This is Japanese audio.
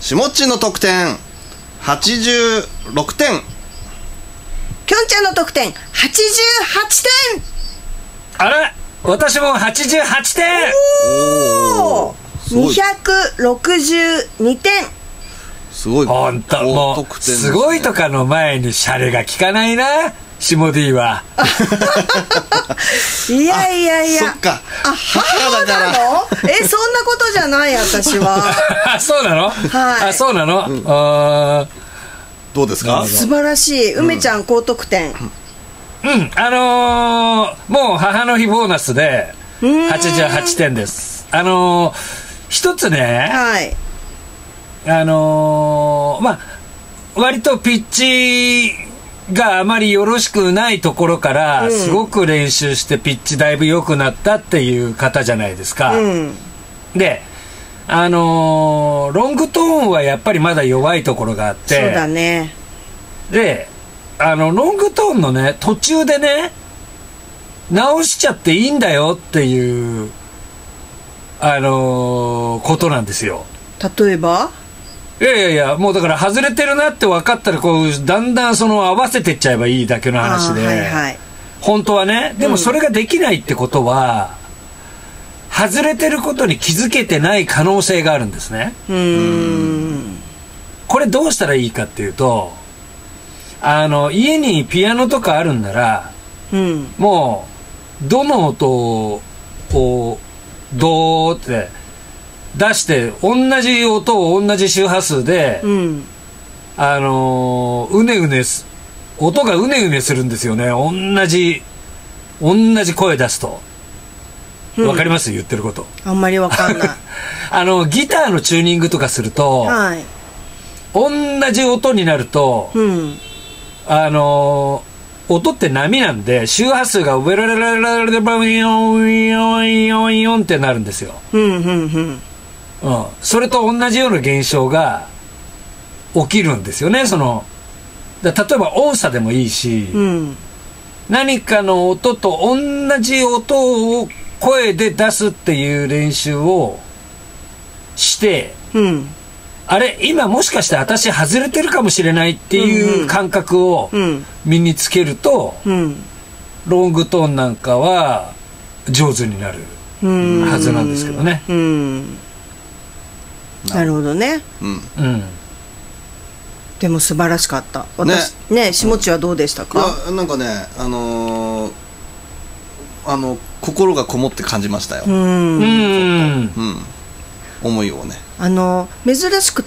しもっちの得点86点。 きょんちゃんの得点88点。 あれ、私も88点。 おお、262点。 すごい。 ほんと、もうすごいとかの前にシャレが効かないな、下 D は。 いやいやいや、 そっか、 母なの？そんなことじゃない私は。 そうなの？ はい、 そうなの？ どうですか？ 素晴らしい。梅ちゃん高得点。 もう母の日ボーナスで88点です。一つね、 はい、 割とピッチがあまりよろしくないところから、すごく練習してピッチだいぶ良くなったっていう方じゃないですか。で、ロングトーンはやっぱりまだ弱いところがあって、 そうだね。 で、ロングトーンのね、途中でね、直しちゃっていいんだよっていうことなんですよ。 例えば？ いや、もうだから外れてるなって分かったら、だんだん合わせてっちゃえばいいだけの話で、 はいはい、 本当はね。でもそれができないってことは、外れてることに気づけてない可能性があるんですね。これどうしたらいいかっていうと、家にピアノとかあるんなら、もうどの音をドーって出して同じ音を同じ周波数で、音がうねうねするんですよね。同じ声出すと。わかります？言ってること。 あんまりわかんない。 ギターのチューニングとかすると、 はい、 同じ音になると、音って波なんで、周波数がウェラララララバウヨンウヨンヨンヨンってなるんですよ。それと同じような現象が起きるんですよね。例えば音差でもいいし、何かの音と同じ音を声で出すっていう練習をして、あれ今もしかして私外れてるかもしれないっていう感覚を身につけると、ロングトーンなんかは上手になるはずなんですけどね。 なるほどね。でも素晴らしかった。私ね、下地はどうでしたか？ なんかね、心がこもって感じましたよ。思いをね。 珍しく